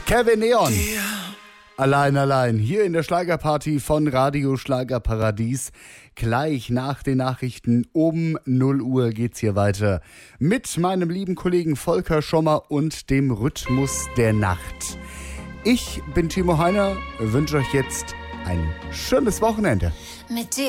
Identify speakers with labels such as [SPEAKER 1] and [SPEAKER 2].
[SPEAKER 1] Kevin Neon. Allein. Hier in der Schlagerparty von Radio Schlagerparadies. Gleich nach den Nachrichten um 0 Uhr geht's hier weiter. Mit meinem lieben Kollegen Volker Schommer und dem Rhythmus der Nacht. Ich bin Timo Heiner, wünsche euch jetzt ein schönes Wochenende.
[SPEAKER 2] Mit dir.